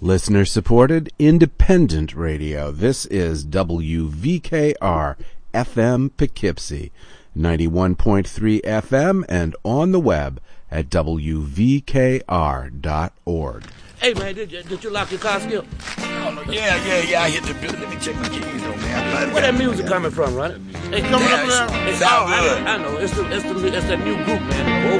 Listener-supported, independent radio. This is WVKR FM Poughkeepsie, 91.3 FM, and on the web at WVKR.org. Hey, man, did you lock your car still? Yeah, I hit the building. Let me check my keys on, man. Where that music coming from, right? Hey, coming up there. Sound good. I know. It's that new group, man.